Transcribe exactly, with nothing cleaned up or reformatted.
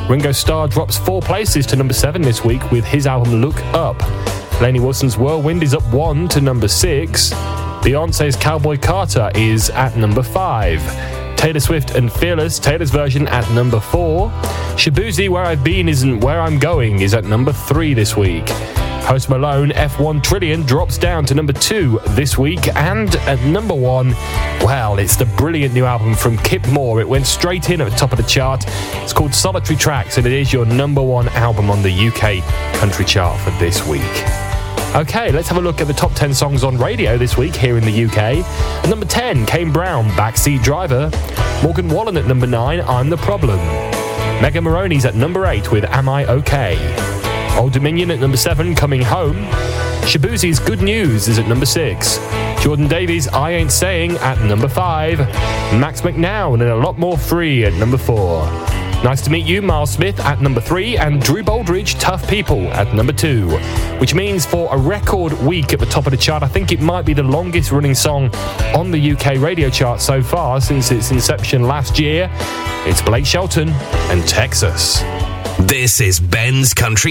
Ringo Starr drops four places to number seven this week with his album Look Up. Lainey Wilson's Whirlwind is up one to number six. Beyonce's Cowboy Carter is at number five. Taylor Swift and Fearless, Taylor's version, at number four. Shaboozey, Where I've Been Isn't Where I'm Going, is at number three this week. Post Malone, F one Trillion, drops down to number two this week. And at number one, well, it's the brilliant new album from Kip Moore. It went straight in at the top of the chart. It's called Solitary Tracks, and it is your number one album on the U K country chart for this week. Okay, let's have a look at the top ten songs on radio this week here in the U K. At number ten, Kane Brown, Backseat Driver. Morgan Wallen at number nine, I'm the Problem. Megan Moroney's at number eight with Am I OK? Old Dominion at number seven, Coming Home. Shaboozey's Good News is at number six. Jordan Davies' I Ain't Saying at number five. Max McNown and A Lot More Free at number four. Nice to Meet You, Miles Smith at number three, and Drew Baldridge, Tough People at number two. Which means for a record week at the top of the chart, I think it might be the longest running song on the U K radio chart so far since its inception last year. It's Blake Shelton and Texas. This is Ben's Country